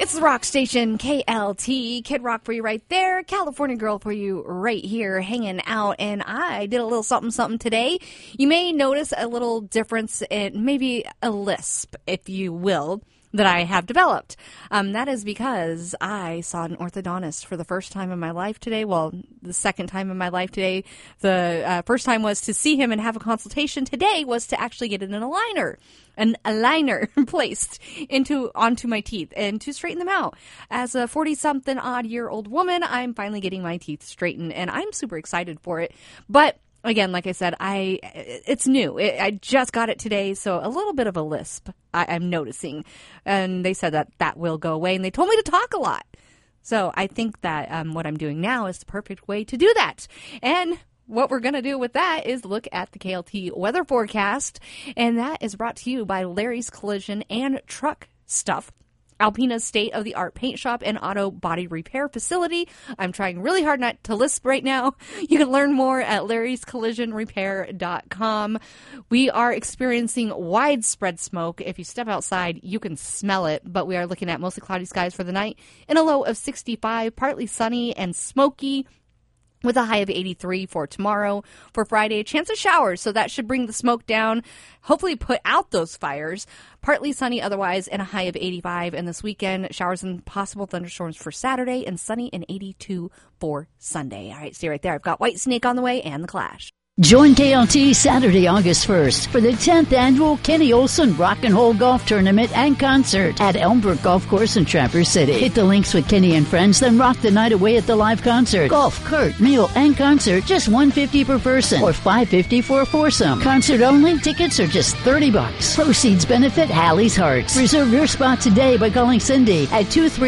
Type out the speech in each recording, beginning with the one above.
It's the rock station, KLT, Kid Rock for you right there, California girl for you right here, hanging out, and I did a little something today. You may notice a little difference in maybe a lisp, if you will, that I have developed. That is because I saw an orthodontist for the first time in my life today. Well, the second time in my life today. The first time was to see him and have a consultation. Today was to actually get an aligner placed onto my teeth and to straighten them out. As a 40-something odd year old woman, I'm finally getting my teeth straightened, and I'm super excited for it. But again, like I said, it's new. I just got it today, so a little bit of a lisp I'm noticing. And they said that will go away, and they told me to talk a lot. So I think that what I'm doing now is the perfect way to do that. And what we're going to do with that is look at the KLT weather forecast, and that is brought to you by Larry's Collision and Truck Stuff, Alpina's state-of-the-art paint shop and auto body repair facility. I'm trying really hard not to lisp right now. You can learn more at larryscollisionrepair.com. We are experiencing widespread smoke. If you step outside, you can smell it, but we are looking at mostly cloudy skies for the night and a low of 65, partly sunny and smoky, with a high of 83 for tomorrow. For Friday, a chance of showers, so that should bring the smoke down, hopefully put out those fires. Partly sunny otherwise, and a high of 85. And this weekend, showers and possible thunderstorms for Saturday, and sunny and 82 for Sunday. All right, stay right there. I've got Whitesnake on the way and The Clash. Join KLT Saturday, August 1st for the 10th annual Kenny Olson Rock and Roll Golf Tournament and Concert at Elmbrook Golf Course in Traverse City. Hit the links with Kenny and friends, then rock the night away at the live concert. Golf, cart, meal, and concert, just $150 per person or $550 for a foursome. Concert only, tickets are just $30. Proceeds benefit Hallie's Hearts. Reserve your spot today by calling Cindy at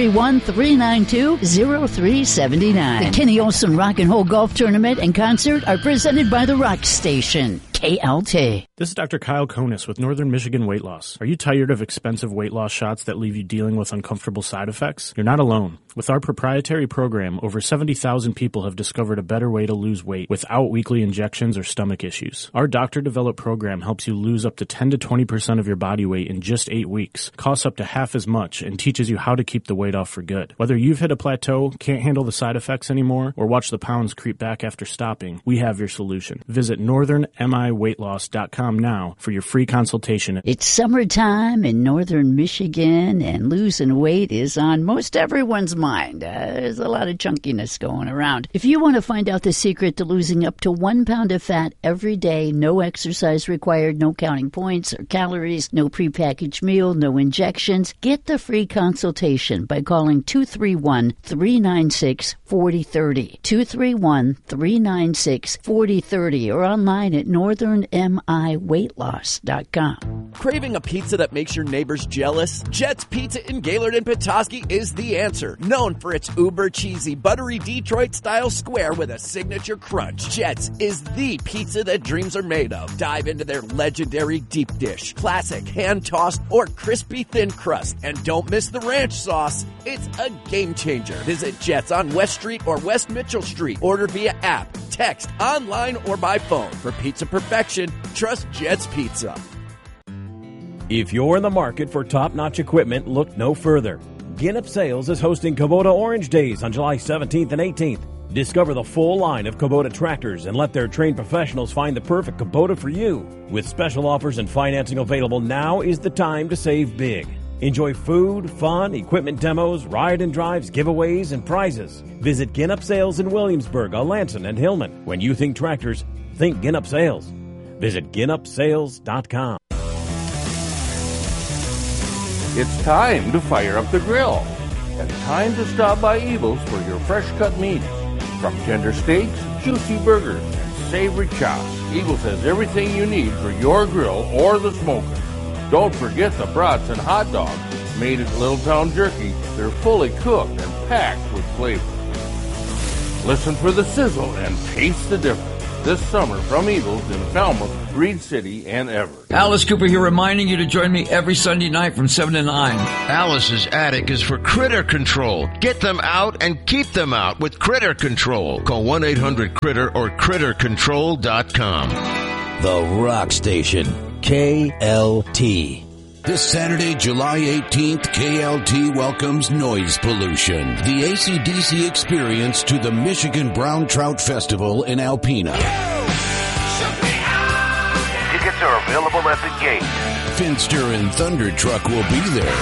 231-392-0379. The Kenny Olson Rock and Roll Golf Tournament and Concert are presented by the Rock Station, KLT. This is Dr. Kyle Konis with Northern Michigan Weight Loss. Are you tired of expensive weight loss shots that leave you dealing with uncomfortable side effects? You're not alone. With our proprietary program, over 70,000 people have discovered a better way to lose weight without weekly injections or stomach issues. Our doctor-developed program helps you lose up to 10 to 20% of your body weight in just 8 weeks, costs up to half as much, and teaches you how to keep the weight off for good. Whether you've hit a plateau, can't handle the side effects anymore, or watch the pounds creep back after stopping, we have your solution. Visit northernmiweightloss.com now for your free consultation. It's summertime in northern Michigan, and losing weight is on most everyone's mind. There's a lot of chunkiness going around. If you want to find out the secret to losing up to 1 pound of fat every day, no exercise required, no counting points or calories, no prepackaged meal, no injections, get the free consultation by calling 231-396-4030. 231-396-4030 or online at northernmiweightloss.com. Craving a pizza that makes your neighbors jealous? Jet's Pizza in Gaylord and Petoskey is the answer. Known for its uber cheesy, buttery Detroit-style square with a signature crunch, Jet's is the pizza that dreams are made of. Dive into their legendary deep dish, classic hand-tossed or crispy thin crust, and don't miss the ranch sauce. It's a game changer. Visit Jet's on West Street or West Mitchell Street. Order via app, text, online, or by phone. For pizza perfection, trust Jet's Pizza. If you're in the market for top-notch equipment, look no further. Ginup Sales is hosting Kubota Orange Days on July 17th and 18th. Discover the full line of Kubota tractors and let their trained professionals find the perfect Kubota for you. With special offers and financing available, now is the time to save big. Enjoy food, fun, equipment demos, ride and drives, giveaways, and prizes. Visit Ginup Sales in Williamsburg, Alanson, and Hillman. When you think tractors, think Ginup Sales. Visit GinupSales.com. It's time to fire up the grill and time to stop by Eagles for your fresh cut meat. From tender steaks, juicy burgers, and savory chops, Eagles has everything you need for your grill or the smoker. Don't forget the brats and hot dogs made at Little Town Jerky. They're fully cooked and packed with flavor. Listen for the sizzle and taste the difference. This summer from Eagles in Falmouth, Reed City, and Everett. Alice Cooper here reminding you to join me every Sunday night from 7 to 9. Alice's attic is for critter control. Get them out and keep them out with Critter Control. Call 1-800-CRITTER or CritterControl.com. The Rock Station, KLT. This Saturday, July 18th, KLT welcomes Noise Pollution, the AC/DC experience to the Michigan Brown Trout Festival in Alpena. Tickets are available at the gate. Finster and Thunder Truck will be there.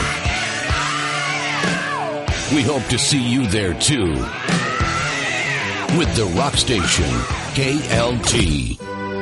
We hope to see you there too. With the Rock Station, KLT.